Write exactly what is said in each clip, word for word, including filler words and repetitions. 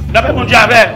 D'après mon Dieu avec.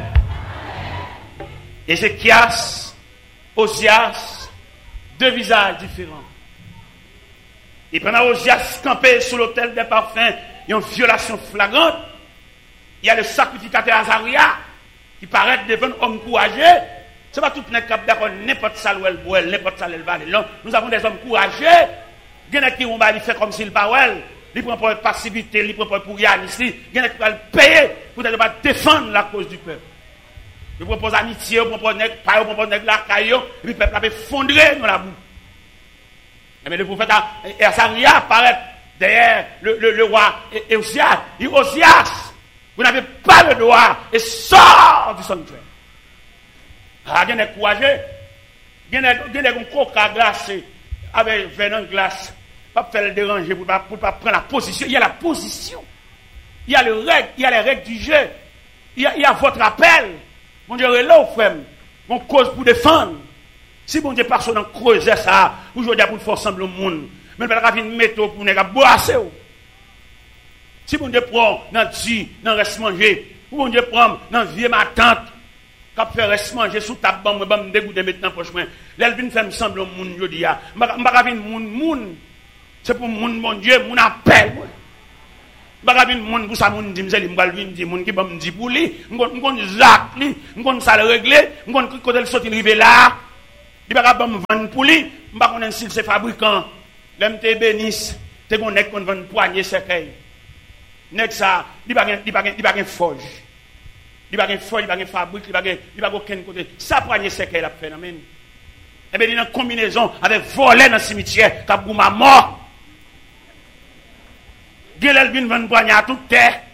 Ézéchias, Osias, deux visages différents. Et pendant Osias campé sous l'autel des parfums, il y a une violation flagrante. Il y a le sacrificateur Azaria qui paraît devant un homme courageux. Ce n'est pas tout le monde qui est d'accord, n'importe ça où elle boit, n'importe ça où elle va. Nous avons des hommes courageux. Il y en a qui vont faire comme s'ils parlent. Ils prennent pour passivité, ils prennent pour rien ici. Il y en a qui vont payer pour ne pas défendre la cause du peuple. Ils proposent amitié, ils proposent la caillou, et puis le peuple a effondré dans la boue. Mais le prophète Azaria apparaît derrière le, le, le roi Osias. Il dit Osias, vous n'avez pas le droit et sort du sanctuaire. Ah, il y a des courageux. Il y a des coca glacés avec venin glace. Pas faire le déranger pour ne pas, pas prendre la position. Il y a la position. Il y a, le règle, il y a les règles du jeu. Il y a, il y a votre appel. Mon Dieu, est là au frère. Mon cause pour défendre. Si mon Dieu personne en creuser ça, aujourd'hui pour faire ensemble le monde. Mais il va y une méthode pour ne pas boire. Si mon Dieu prend dans le dit, dans le reste manger, ou mon Dieu prend dans le vieux ma tante, quand fait reste manger sous ta bande, je vais me dégoûter maintenant prochainement. L'elvin fait me semble le monde aujourd'hui. Je ne vais pas venir monde monde. C'est pour mon mon Dieu, mon appel. Je ne vais pas venir monde pour ça monde dit, je vais venir dire monde qui va me dire pour lui, je vais Jacques lui, je vais ça le régler, je vais quand elle sortir arriver là. Il va pas me vendre pour lui, je ne vais pas connaître si c'est fabricant. L'aime te bénisse, te connaît qu'on vend poignée cercueil. Net ça, il va il va il va une forge. Il va une forge, il va une fabrique, il va il va aucun côté. Ça poignée cercueil la phénomène. Et bien il y a une combinaison avec voler dans le cimetière, cap gouma mort. Gelel vinn vendre poignée à toute terre.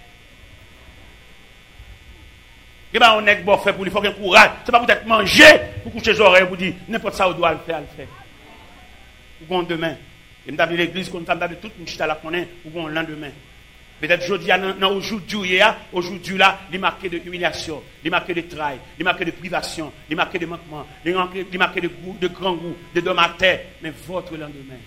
Et ben on est bon fait pour lui, faut qu'il courage. C'est pas peut-être manger pour coucher les oreilles pour dire n'importe ça où doit le faire, le faire. Pour demain. Et nous avons l'église, comme nous avons toute une chita la connaît, pour le lendemain. Peut-être aujourd'hui, aujourd'hui, aujourd'hui là, il est marqué de humiliation, il est marqué de travail, il est marqué de privation, il est marqué de manquement, il est marqué de goût, de grand goût, de dom à terre, mais votre lendemain.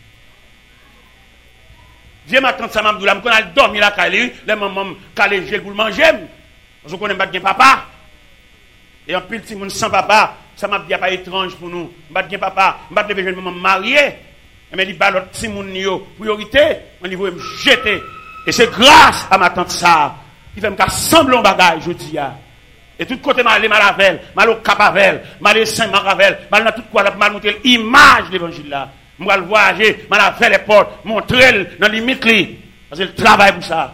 Viens ma tante Samam Doula, quand elle dormi là, les mamans, calé, j'ai pour manger, parce qu'on n'aime pas bien papa. Et en plus, si on sans papa, ça m'a dit pas étrange pour nous. Je ne pas papa, je ne vais pas maman mariée. Mais il balot si mon yo priorité, on il veut me jeter. Et c'est grâce à ma tante ça, qui fait me sembler un bagage je dis ya. Et tout côté mal mal avec, mal au Capavel, mal Saint Maravel, mal dans tout quoi mal montrer l'image de l'évangile là. Moi le voyager, mal avec les portes, montrer dans limite li parce que le travail pour ça.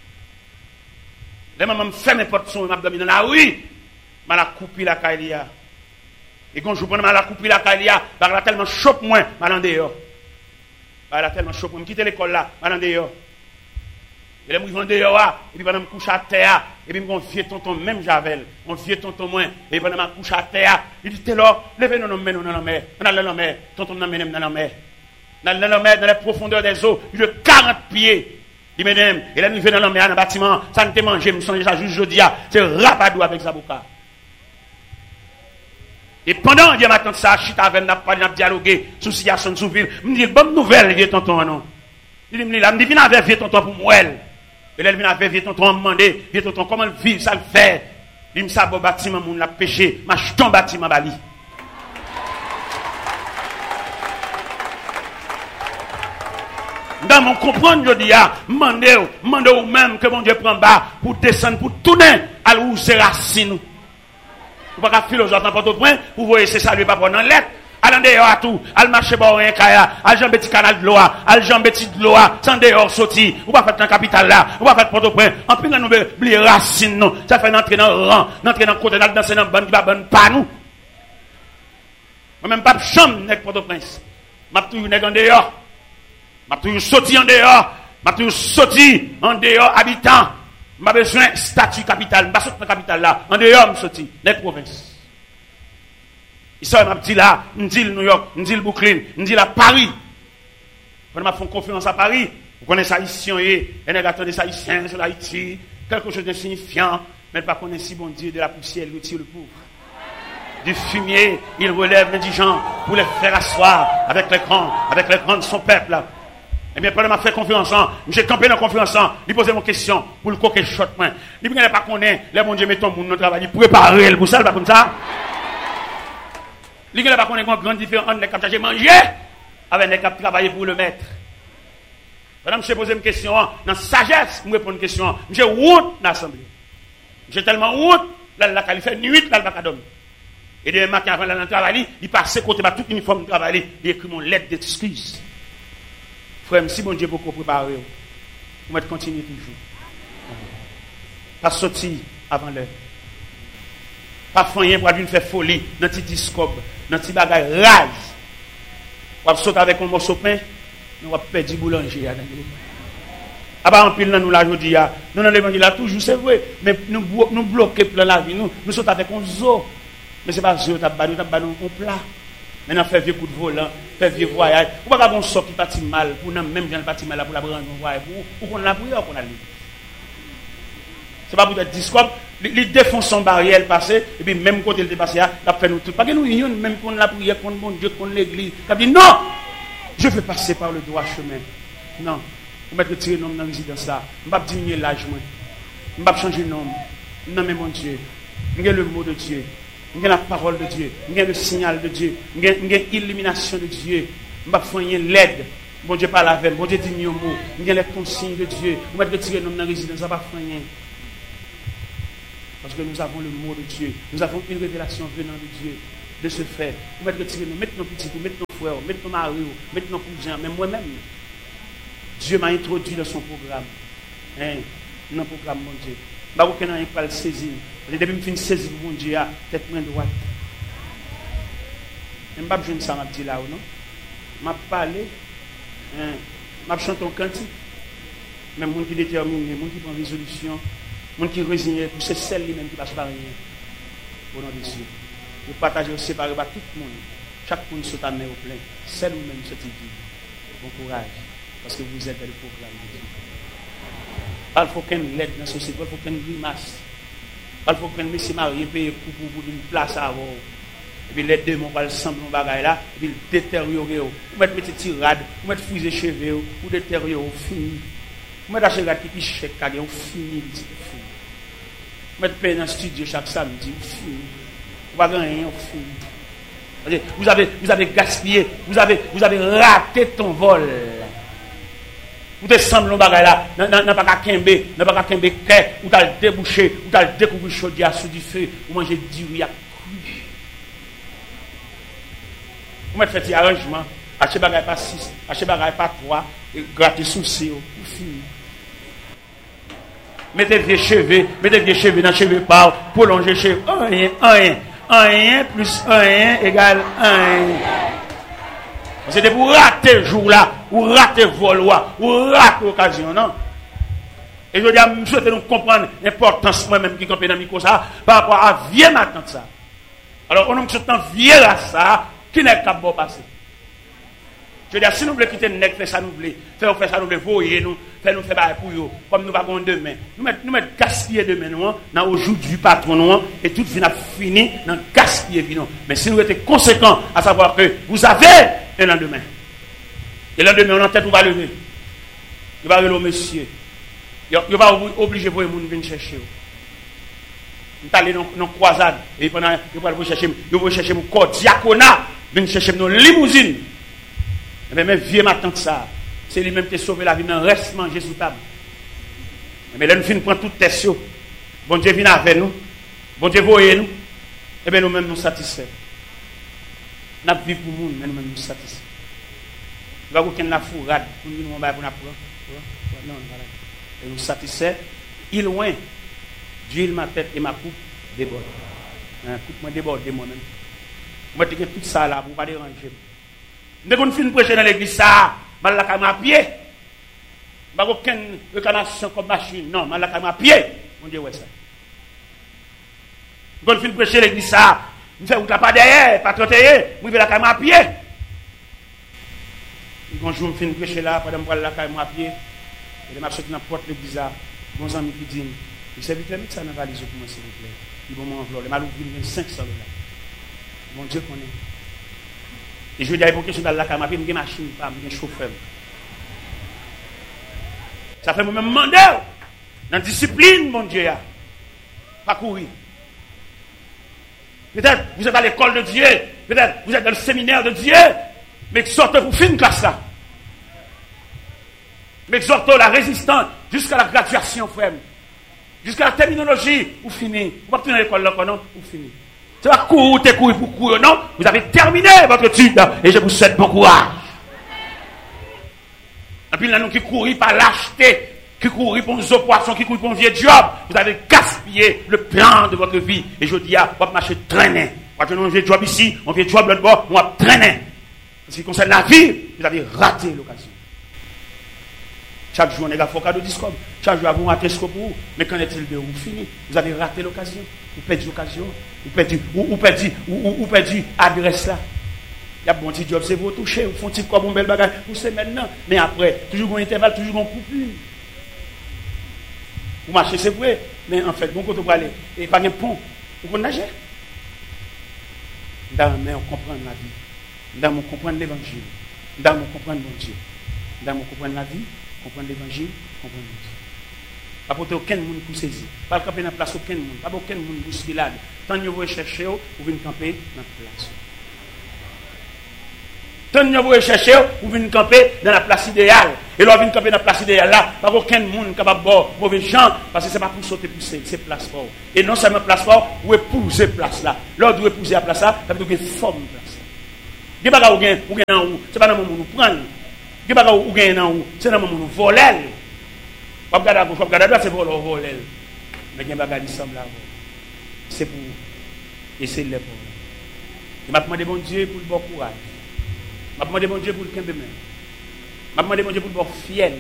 Les maman me fait mes portes sont m'a dormi dans la rue, mal a coupé la caïlia. Et quand je prends mal a coupé la caïlia, par là tellement chope moins mal en dehors. Par là tellement chope, me quitter l'école là, mal en dehors. Et les mouvements dehors, et puis pendant que je me couche à terre, et puis mon vieux tonton, même Javel, mon vieux tonton moins, et puis pendant que je me couche à terre, il dit, t'es là, levez-nous dans la mer, dans la mer, dans la mer, tonton nous mène dans la mer. Dans la mer, dans les profondeurs des eaux, il de quarante pieds. Il me dit, et là, nous venons dans la mer, dans le bâtiment, ça ne te mange, nous sommes déjà juste jeudi, c'est rapadou avec Zabouka. Et pendant que je m'attends ça, je suis avec n'a pas dialogué sur situation sous ville, me dit, bonne nouvelle, vieux tonton, non. Il me dit, là, me dit, viens avec vieux tonton pour moi. Et là, il vient avec vieux tonton, me demander, vieux tonton, comment le vivre, ça le fait. Il me dit, ça, bon bâtiment, mon l'a péché, ma jeton bâtiment, bali. Dans mon comprendre, je dis, ah, demandez, demandez ou même que mon Dieu prend bas pour descendre, pour tourner à l'où c'est racine. Vous ne pouvez pas philosophe n'importe au point, vous voyez, c'est ça, lui, pas prendre dans lettre. Allez dehors à tout, allez marcher par un kaya, allez jambe petit canal de l'eau, allez jambe petit de l'eau, sans dehors sorti, ou pas faire dans la capitale là, ou pas faire Port-au-Prince, en plus, nous oublier racine, non, ça fait entrer dans le rang, entrer dans le côté, danser dans le ban qui va bonne pas nous. Moi-même, pas de chambre, n'est Port-au-Prince. M'a toujours n'est en dehors. M'a toujours sorti en dehors. M'a toujours sorti en dehors, habitant. M'a besoin de statut capital, m'a sorti dans la capitale là, en dehors, m'a sorti, n'est province. Ici, m'a dit là, m'a dit New York, m'a dit le Brooklyn, m'a dit là Paris. Quand m'a fait confiance à Paris, vous connaissez haïtien, et les gars des haïtiens sur l'Haïti, quelque chose de signifiant, mais pas connaître si bon Dieu de la poussière, il retire le pauvre. Du fumier, il relève l'indigent pour les faire asseoir avec les grands, avec les grands de son peuple. Eh bien, pendant que je fais conférence, j'ai campé dans la conférence, il posait mon question pour le coquet shot. Il ne pas connaître, les bon Dieu met ton monde dans le travail, il préparer pour ça, pas comme ça. Il ne pas connaître une grande différence entre les cap qui manger avec les cap qui travaillent pour le maître. Madame, je pose une question, dans la sagesse, je réponds une question. J'ai honte dans l'assemblée. J'ai tellement honte, là, là, il fait nuit, là, il va pas dormir. Et demain matin, avant d'aller dans le travail, il passe côté par tout uniforme de travail, il écrit mon lettre d'excuse. Frère, si bon Dieu beaucoup préparé, vous mettez continuer toujours. Pas sortir avant l'heure. Pas faire pour faire folie dans petit discobe, dans petit bagage rage. Vous sauter avec un morceau de pain, nous allons perdre du boulanger. Ah bah en pile nous la jodi a. Nous dans l'évangile là toujours c'est vrai, mais nous nous bloquer plein la vie nous, nous sautons avec un zoo. Mais c'est pas zoo t'a ba nous t'a ba nous on plat. Maintenant faire vieux coup de volant, faire vieux voyage. Ou pas qu'on sort qui parti mal pour nous même bien parti mal là pour la prendre un voyage pour qu'on la prière qu'on a lu. C'est pas pour être discours, il défonce son barrière passé et puis même côté il dépassé là, il fait nous tout. Pas que nous unions même qu'on la prière contre mon Dieu, contre l'église. Il dit non. Je vais passer par le droit chemin. Non. Je vais retirer le nom dans la résidence là. Je ne vais pas diminuer l'âge. Je ne vais pas changer le nom. Non, mais mon Dieu. J'ai le mot de Dieu. J'ai la parole de Dieu. J'ai le signal de Dieu. J'ai l'illumination de Dieu. Je ne vais pas faire l'aide. Bon Dieu parle avec. Bon Dieu dit mieux mot. J'ai les consignes de Dieu. Je vais retirer le nom dans la résidence. Je ne vais pas faire rien. Parce que nous avons le mot de Dieu. Nous avons une révélation venant de Dieu. De ce fait. Vous mettez retirer nous, mettez nos petits, mettez nos frères, mettez nos maris, mettez nos cousins, même moi-même. Dieu m'a introduit dans son programme. Hein, dans le programme, mon Dieu. Je ne sais pas si je le saisir. Depuis que je finis de saisir mon Dieu, tête main droite. Je ne sais pas si je ça, je là ou non. Je parlé, je chante un cantique. Mais les gens qui déterminent, les gens qui prennent résolution, les gens qui résignent, pour c'est celle même qui passe par rien. Au nom de Dieu. Vous partagez, vous séparez par tout le monde. Chaque monde se ta main au plein. Celle ou même ce type. Bon courage. Parce que vous êtes dans le programme de Dieu. Il faut qu'une lettre dans la société. Il faut qu'une grimace. Il faut qu'un monsieur marié paye pour une place à avoir. Et puis les deux m'ont pas le sang de bagaille là. Et puis le détériorer. Vous mettez des tirades. Vous mettez frisé cheveux. Vous détériorer. Fini. Vous mettez des cheveux qui chèque. Vous fini. Vous mettez paye dans le studio chaque samedi. Fini. Vous avez rien, vous avez, vous avez gaspillé, vous avez, vous avez raté ton vol. Vous descendez le bagage là, n'a pas qu'à quimber, n'a pas qu'à quimber, ou t'as le débouché, ou t'as le découvert chaudière sous du feu, ou manger du riz à cru. Vous mettez fait arrangement, achetez bagage pas six, achetez bagage pas trois, et grattez souci, vous finissez. Mettez vieux cheveux, mettez vieux cheveux dans cheveux par, prolonger cheveux, rien, rien. un plus un égale un. C'était pour rater le jour là, ou rater le vol, ou rater l'occasion, non? Et je dis à souhaite nous comprendre l'importance moi-même qui campé dans le micro ça, par rapport à vieux matin ça. Alors, on nous souhaite vieux là ça, qui n'est pas bon passé. Je veux dire, si nous voulons quitter le nec, faire ça nous voulons, faire ça nous voulons, voyer nous, faire nous faire pour eux, comme nous avons demain. Nous mettons nous mettre gaspiller demain, nous, dans aujourd'hui patron, nous, et tout vient fini dans gaspiller, nous. Mais si nous étions conséquents, à savoir que vous avez un lendemain. Et le lendemain, on en tête, on va lever. Il va lever au monsieur. Il va obliger pour les gens de venir chercher. Nous allons aller dans la croisade, et pendant, il va chercher, il va chercher mon corps diaconat, venir chercher nos limousines. Mais même vieux ma tante ça, c'est lui-même qui a sauvé la vie, mais reste manger sous table. Mais là, nous finissons prendre toute tête. Bon Dieu vient avec nous. Bon Dieu voyez nous. Et bien nous-mêmes nous satisfaits. Nous vivons pour nous, mais nous-mêmes nous satisfaits. Nous n'avons aucune la fourrade pour nous nous pour nous non, voilà. Et nous satisfaits. Il loin, d'huile ma tête et ma coupe déborde. La coupe m'a débordé moi-même. Moi, je tout ça là pour ne pas déranger. Dès qu'on finit de prêcher dans l'église, ça, je vais à pied. Je n'ai aucune réclamation comme machine. Non, je vais à pied. Mon Dieu, ouais ça. Dès qu'on finit de prêcher dans l'église, ça, je fais pas derrière, pas trotter, je vais à pied. Un jour, je finis de prêcher là, pendant que je vais à pied. Et je vais sortir dans la porte de l'église. Mon ami qui dit, il s'est vite mettre ça dans la valise pour moi, s'il vous plaît. Il va m'envoler. Il m'a ouvert cinq cents dollars. Mon Dieu connaît. Et je vais dire pour question dans la caméra, j'ai une machine, pas un chauffeur. Ça fait moi-même demander dans la discipline, mon Dieu. Pas courir. Peut-être vous êtes à l'école de Dieu. Peut-être vous êtes dans le séminaire de Dieu. Mais sortez pour finir classe là. Mais exhortez la résistance jusqu'à la graduation, frère. Jusqu'à la terminologie, vous finissez. Vous ne pouvez pas à l'école là, non? Vous finissez. C'est pas courir, t'es courir pour courir, non? Vous avez terminé votre étude et je vous souhaite bon courage. Et puis là, nous qui courons par l'acheter, qui courent pour nos poissons, qui courent pour un vieux job, vous avez gaspillé le plan de votre vie. Et je dis, ah, vous allez marcher traîner. Quand vous avez un vieux job ici, un vieux job l'autre bord, on va traîner. En ce qui concerne la vie, vous avez raté l'occasion. Chaque jour, on est là, il faut cadeau discours. Chaque jour, vous ratez ce que pour vous. Mais qu'en est-il de vous fini? Vous avez raté l'occasion. Vous perdez l'occasion. Vous perdez, vous, vous perdez, vous, vous perdez l'adresse là. Il y a un bon petit job, c'est vous toucher. Vous font un petit comme un bel bagage. Vous savez maintenant. Mais après, toujours un intervalle, toujours un coupure. Vous marchez, c'est vrai. Mais en fait, bon côté pour aller. Et pas un pont. Vous pouvez nager. Dans mais on comprend la vie. Dans on comprend l'évangile. Dans on comprend mon Dieu. Dans on comprend la vie. Comprendre l'évangile, comprendre le Dieu. Pas pour aucun monde pour saisir. Pas camper dans la place aucun monde. Pas aucun monde pour se là. Tant que vous cherchez, vous venez camper dans la place. Tant que vous cherchez, vous venez camper dans la place idéale. Et là, vous venez camper dans la place idéale là. Pas aucun monde capable de boire mauvais gens. Parce que ce n'est pas pour sauter pour c'est place fort. Et non seulement place fort, vous épousez place là. Là, vous épousez la place là, ça veut dire que vous forme place là. Vous ne pouvez pas gagner en haut. Ce n'est pas dans le moment où vous prenez. Qui va ou gagner dans où c'est dans le moment où voler pas regarder à gauche pas regarder à droite c'est voler voler mais qui va semble là c'est pour essayer de le pour il m'a demandé bon Dieu pour le bon courage m'a demandé bon Dieu pour le kembe m'a demandé bon Dieu pour le bon fiel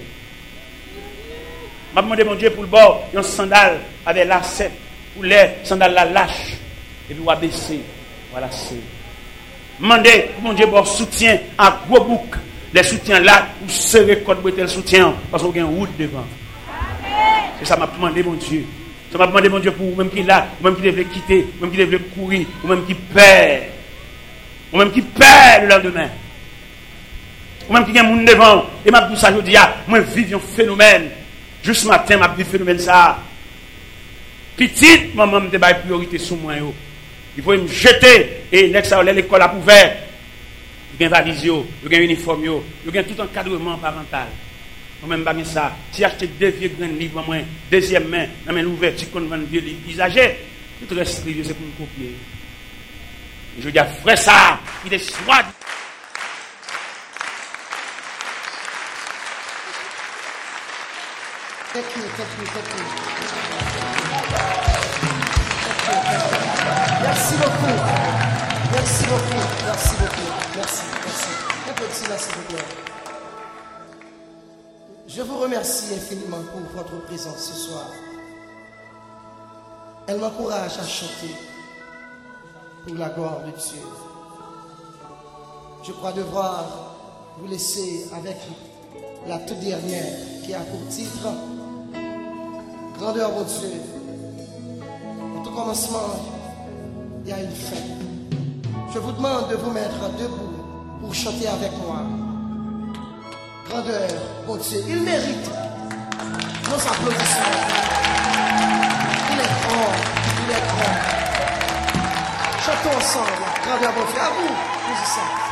m'a demandé bon Dieu pour le bon un sandal avec lacet pour les sandales la lâche et puis on va baisser voilà c'est demandez bon Dieu pour soutien à gros bouc. Les soutiens là, vous serez contre le soutien parce qu'on a une route devant. C'est ça m'a demandé mon Dieu. Ça m'a demandé mon Dieu pour vous-même qui est là, vous-même qui devez quitter, vous-même qui devez courir, vous-même qui perd. Vous-même qui perd le lendemain. Vous-même qui a un monde devant. Et m'a dit ça, je dis, ah, moi, vive un phénomène. Juste ce matin, m'a dit phénomène ça. Petite, maman, me débat priorité sur moi. Il faut me jeter et next à l'école a ouvert. Il y a un valise, il y a un uniforme, il y a tout encadrement parental. Moi-même, pas ça. Si acheter deux vieux grands livres, moi, deuxième main, dans mes l'ouverture, qu'on vend vieux livres usagés, tout le reste, c'est pour me copier. Et je dis, frère, ça, il est soit. Thank you, thank you, thank you. Merci beaucoup. Merci beaucoup. Merci beaucoup. Merci, merci. Un petit merci beaucoup. Je vous remercie infiniment pour votre présence ce soir. Elle m'encourage à chanter pour la gloire de Dieu. Je crois devoir vous laisser avec la toute dernière qui a pour titre Grandeur au Dieu. Au tout commencement, il y a une fin. Je vous demande de vous mettre debout pour chanter avec moi. Grandeur au Dieu. Il mérite nos applaudissements. Il est grand, il est grand. Chantons ensemble. Grandeur au Dieu. À vous, musiciens.